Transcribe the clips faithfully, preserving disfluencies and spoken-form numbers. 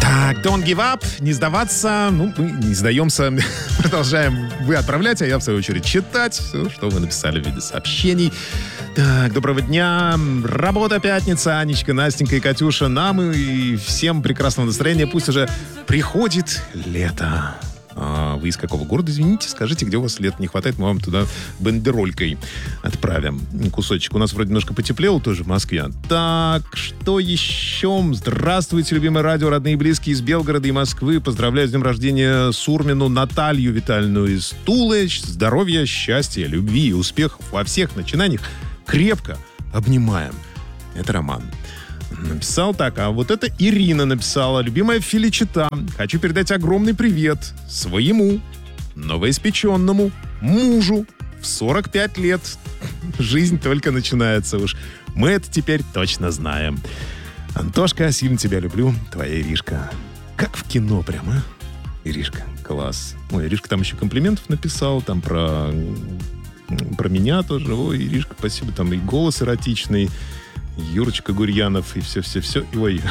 Так, don't give up, не сдаваться. Ну, мы не сдаемся, продолжаем вы отправлять, а я, в свою очередь, читать, что вы написали в виде сообщений. Так, доброго дня. Работа, пятница, Анечка, Настенька и Катюша. Нам и всем прекрасного настроения. Пусть уже приходит лето. А вы из какого города, извините? Скажите, где у вас лет не хватает, мы вам туда бандеролькой отправим кусочек. У нас вроде немножко потеплело тоже в Москве. Так, что еще? Здравствуйте, любимое радио, родные и близкие из Белгорода и Москвы. Поздравляю с днем рождения Сурмину Наталью Витальевну из Тулы. Здоровья, счастья, любви и успехов во всех начинаниях. Крепко обнимаем. Это Роман. Написал так, а вот это Ирина написала. Любимая Феличита, хочу передать огромный привет своему новоиспеченному мужу в сорок пять лет. Жизнь только начинается уж. Мы это теперь точно знаем. Антошка, сильно тебя люблю. Твоя Иришка. Как в кино прямо, а? Иришка, класс. Ой, Иришка там еще комплиментов написал, там про, про меня тоже. Ой, Иришка, спасибо. Там и голос эротичный. Юрочка Гурьянов и все-все-все. Ой.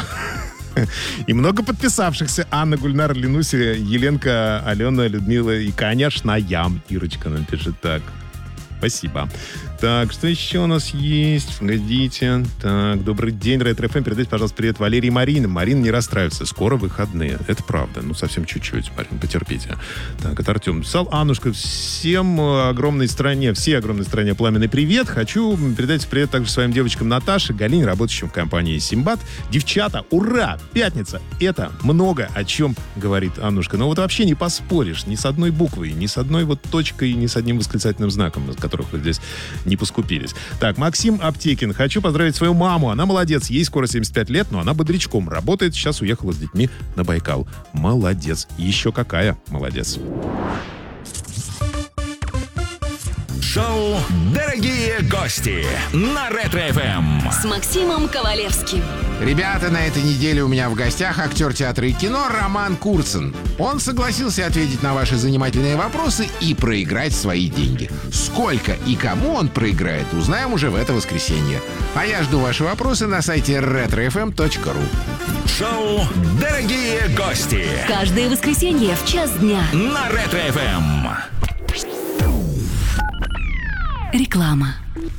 И много подписавшихся. Анна, Гульнар, Ленуся, Еленка, Алена, Людмила и, конечно, я. Ирочка нам пишет так. Спасибо. Так, что еще у нас есть? Погодите. Так, добрый день, Ретро-ФМ. Передайте, пожалуйста, привет Валерии и Марине. Марина, не расстраивается. Скоро выходные. Это правда. Ну, совсем чуть-чуть, Марина, потерпите. Так, это Артем написал. Аннушка, всем огромной стране, всей огромной стране пламенный привет. Хочу передать привет также своим девочкам Наташе, Галине, работающим в компании Симбат. Девчата, ура! Пятница! Это много о чем говорит Аннушка. Но вот вообще не поспоришь ни с одной буквой, ни с одной вот точкой, ни с одним восклицательным знаком, которых вы здесь не поскупились. Так, Максим Аптекин. Хочу поздравить свою маму. Она молодец. Ей скоро семьдесят пять лет, но она бодрячком работает. Сейчас уехала с детьми на Байкал. Молодец. Еще какая молодец. Шоу «Дорогие гости» на Ретро-ФМ с Максимом Ковалевским. Ребята, на этой неделе у меня в гостях актер театра и кино Роман Курцин. Он согласился ответить на ваши занимательные вопросы и проиграть свои деньги. Сколько и кому он проиграет, узнаем уже в это воскресенье. А я жду ваши вопросы на сайте ретро эф эм точка ру. Шоу «Дорогие гости» каждое воскресенье в час дня на Ретро-ФМ. Реклама.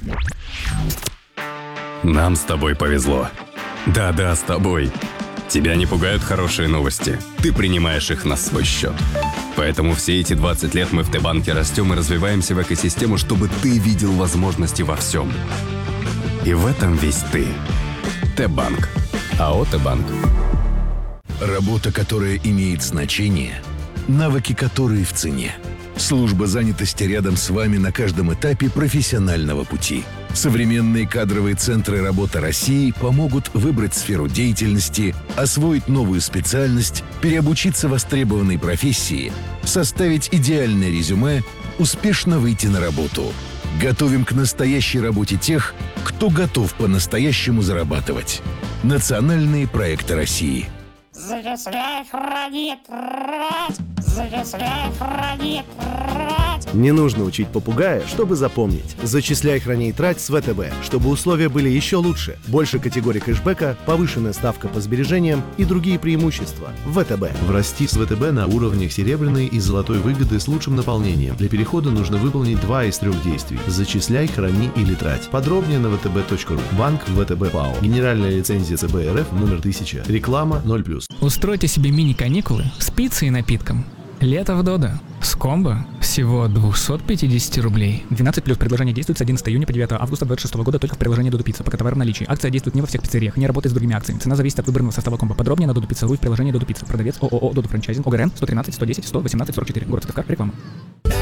Нам с тобой повезло. Да-да, с тобой. Тебя не пугают хорошие новости. Ты принимаешь их на свой счет. Поэтому все эти двадцать лет мы в Т-банке растем и развиваемся в экосистему, чтобы ты видел возможности во всем. И в этом весь ты. Т-банк. АО «Т-банк». Работа, которая имеет значение, навыки, которые в цене. Служба занятости рядом с вами на каждом этапе профессионального пути. Современные кадровые центры работы России помогут выбрать сферу деятельности, освоить новую специальность, переобучиться востребованной профессии, составить идеальное резюме, успешно выйти на работу. Готовим к настоящей работе тех, кто готов по-настоящему зарабатывать. Национальные проекты России. Зачисляй, храни, трать! Зачисляй, храни, трать! Не нужно учить попугая, чтобы запомнить. Зачисляй, храни и трать с вэ тэ бэ, чтобы условия были еще лучше. Больше категорий кэшбэка, повышенная ставка по сбережениям и другие преимущества. вэ тэ бэ. Врасти с вэ тэ бэ на уровнях серебряной и золотой выгоды с лучшим наполнением. Для перехода нужно выполнить два из трех действий. Зачисляй, храни или трать. Подробнее на вэ тэ бэ точка ру. Банк вэ тэ бэ ПАО. Генеральная лицензия цэ бэ эр эф номер тысяча. Реклама ноль плюс. Устройте себе мини-каникулы с пиццей и напитком. Лето в Додо. С комбо всего двести пятьдесят рублей. двенадцать плюс. Предложение действует с одиннадцатого июня по девятого августа двадцать шестого года только в приложении Додо Пицца. Пока товар в наличии. Акция действует не во всех пиццериях, не работает с другими акциями. Цена зависит от выбранного состава комбо. Подробнее на Додо Пицца.ру и в приложении Додо Пицца. Продавец ООО Додо Франчайзинг. ОГРН сто тринадцать сто десять сто восемнадцать сорок четыре. Город Сыктывкар. Реклама.